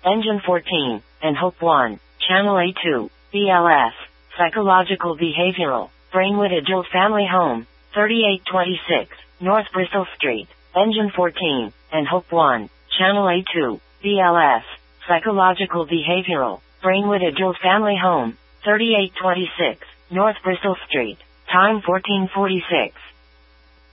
Engine 14, and Hope 1, Channel A2, BLS, Psychological Behavioral, Brainwood Adult Family Home, 3826, North Bristol Street, Engine 14, and Hope 1, Channel A2, BLS, Psychological Behavioral, Brainwood Adult Family Home, 3826, North Bristol Street, time 1446.